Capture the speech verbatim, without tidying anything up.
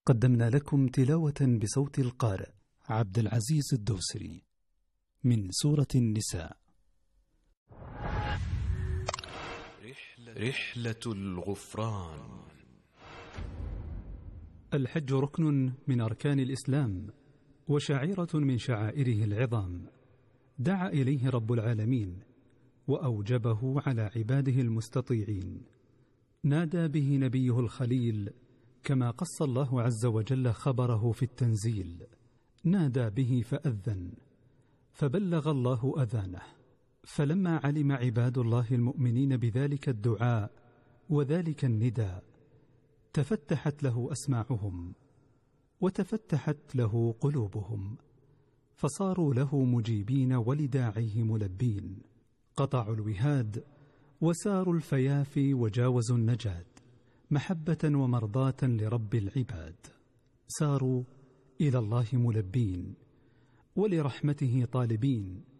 قدمنا لكم تلاوة بصوت القارئ عبد العزيز الدوسري من سورة النساء. رحلة الغفران. الحج ركن من أركان الإسلام وشعيرة من شعائره العظام، دعا إليه رب العالمين وأوجبه على عباده المستطيعين، نادى به نبيه الخليل كما قص الله عز وجل خبره في التنزيل، نادى به فأذن فبلغ الله أذانه. فلما علم عباد الله المؤمنين بذلك الدعاء وذلك النداء تفتحت له أسماعهم وتفتحت له قلوبهم، فصاروا له مجيبين ولداعيه ملبين، قطعوا الوهاد وساروا الفيافي وجاوزوا النجاد محبة ومرضاة لرب العباد، ساروا إلى الله ملبين ولرحمته طالبين،